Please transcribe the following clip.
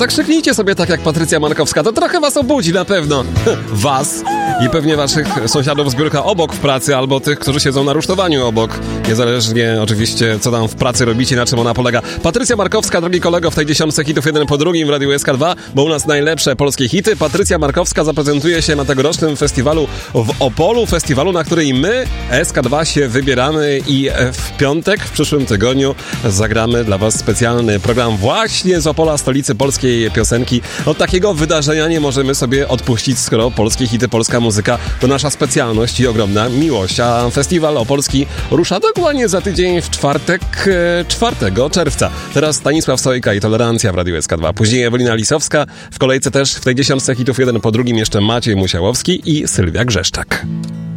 zakrzyknijcie sobie tak jak Patrycja Markowska, to trochę was obudzi na pewno. Was i pewnie waszych sąsiadów z biurka obok w pracy, albo tych, którzy siedzą na rusztowaniu obok. Niezależnie oczywiście, co tam w pracy robicie, na czym ona polega. Patrycja Markowska, drogi kolego, w tej 10 hitów jeden po drugim w Radiu SK2, bo u nas najlepsze polskie hity. Patrycja Markowska zaprezentuje się na tegorocznym festiwalu w Opolu, festiwalu, na który my, SK2, się wybieramy i w piątek, w przyszłym tygodniu zagramy dla was specjalny program właśnie z Opola, stolicy polskiej piosenki. Od takiego wydarzenia nie możemy sobie odpuścić, skoro polskie hity, polska muzyka to nasza specjalność i ogromna miłość. A festiwal opolski rusza dokładnie za tydzień w czwartek, 4 czerwca. Teraz Stanisław Sojka i Tolerancja w Radiu SK2. Później Ewelina Lisowska. W kolejce też w tej 10 hitów jeden po drugim jeszcze Maciej Musiałowski i Sylwia Grzeszczak.